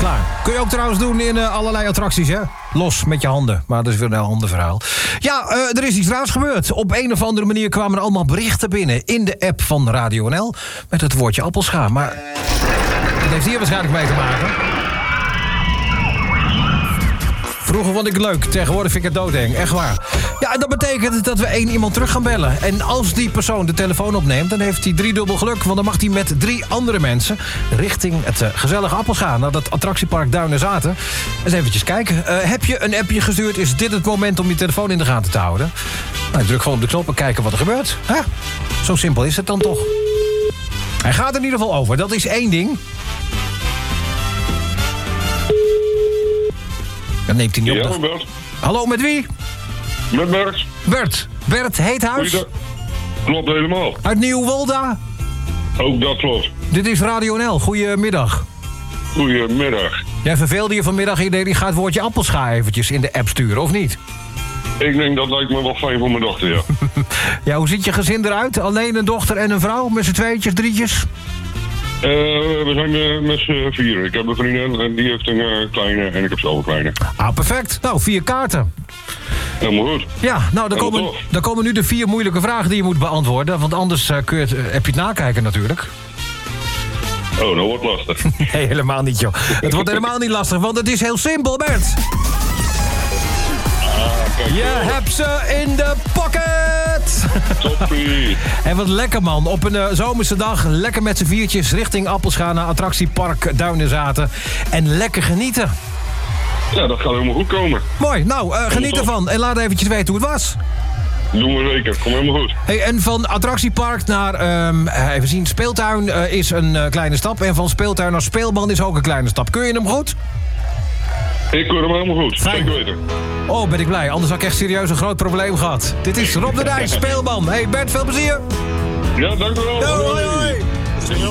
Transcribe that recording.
Klaar. Kun je ook trouwens doen in allerlei attracties, hè? Los met je handen. Maar dat is weer een ander verhaal. Ja, er is iets raars gebeurd. Op een of andere manier kwamen er allemaal berichten binnen in de app van Radio NL met het woordje appelscha. Maar dat heeft hier waarschijnlijk mee te maken. Vroeger vond ik het leuk, tegenwoordig vind ik het doodeng. Echt waar. Ja, en dat betekent dat we 1 iemand terug gaan bellen. En als die persoon de telefoon opneemt, dan heeft hij 3-dubbel geluk. Want dan mag hij met 3 andere mensen richting het gezellige appelscha. Naar dat attractiepark Duinezaten. Eens eventjes kijken. Heb je een appje gestuurd? Is dit het moment om je telefoon in de gaten te houden? Nou, ik druk gewoon op de knop en kijken wat er gebeurt. Zo simpel is het dan toch. Hij gaat er in ieder geval over. Dat is 1 ding. Dan neemt hij niet op. Ja, Bert. Hallo, met wie? Met Bert. Bert Heethuis? Klopt helemaal. Uit Nieuw-Wolda? Ook dat klopt. Dit is Radio NL. Goedemiddag. Goedemiddag. Jij verveelde je vanmiddag idee, die gaat het woordje appelscha eventjes in de app sturen, of niet? Ik denk dat lijkt me wel fijn voor mijn dochter, ja. Ja, hoe ziet je gezin eruit? Alleen een dochter en een vrouw? Met z'n tweetjes, drietjes? We zijn met z'n 4. Ik heb een vriendin en die heeft een kleine en ik heb zelf een kleine. Ah, perfect. Nou, 4 kaarten. Helemaal goed. Ja, nou, dan komen nu de 4 moeilijke vragen die je moet beantwoorden. Want anders heb je het nakijken natuurlijk. Oh, dat wordt lastig. Nee, helemaal niet, joh. Het wordt helemaal niet lastig, want het is heel simpel, Bert. Je hebt ze in de pocket! Toppie! En wat lekker, man. Op een zomerse dag, lekker met z'n 4'tjes richting Appelscha naar attractiepark Duinezaten. En lekker genieten. Ja, dat gaat helemaal goed komen. Mooi, nou, geniet ervan. En laat eventjes weten hoe het was. Doen we zeker, kom helemaal goed. Hey, en van attractiepark naar, even zien, speeltuin is een kleine stap. En van speeltuin naar speelman is ook een kleine stap. Kun je hem goed? Ik hoor hem helemaal goed, Fijn. zeker weten. Oh, ben ik blij. Anders had ik echt serieus een groot probleem gehad. Dit is Rob de Nijs, speelman. Hey Bert, veel plezier. Ja, dank u wel. Hoi, hoi.